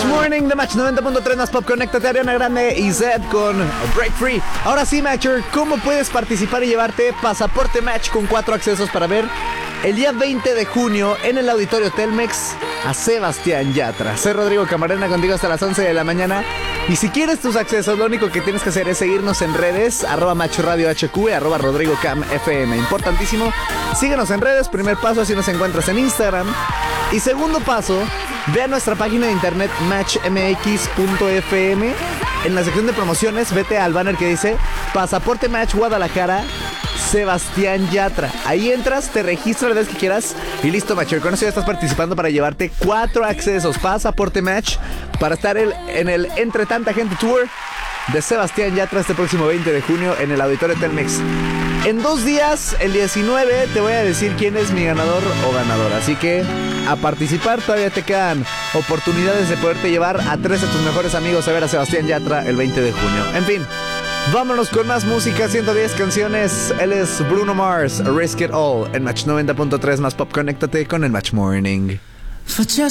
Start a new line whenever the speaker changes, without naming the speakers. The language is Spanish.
Match Morning de Match 90.3 más Pop. Conéctate a Ariana Grande y Zed con Break Free. Ahora sí, Matcher, ¿cómo puedes participar y llevarte pasaporte Match con 4 accesos para ver el día 20 de junio en el Auditorio Telmex a Sebastián Yatra? Soy Rodrigo Camarena, contigo hasta las 11 de la mañana. Y si quieres tus accesos, lo único que tienes que hacer es seguirnos en redes, @MatchRadioHQ, @RodrigoCamFM. Importantísimo, síguenos en redes. Primer paso, así nos encuentras en Instagram. Y segundo paso, ve a nuestra página de internet matchmx.fm. En la sección de promociones, vete al banner que dice Pasaporte Match Guadalajara Sebastián Yatra. Ahí entras, te registras la vez que quieras y listo, Matcher. Con eso ya estás participando para llevarte 4 accesos Pasaporte Match para estar en el Entre Tanta Gente Tour de Sebastián Yatra este próximo 20 de junio en el Auditorio Telmex. En 2 días, el 19, te voy a decir quién es mi ganador o ganadora. Así que a participar, todavía te quedan oportunidades de poderte llevar a 3 de tus mejores amigos a ver a Sebastián Yatra el 20 de junio. En fin, vámonos con más música, 110 canciones. Él es Bruno Mars, Risk It All, en Match 90.3 más Pop. Conéctate con el Match Morning.
For just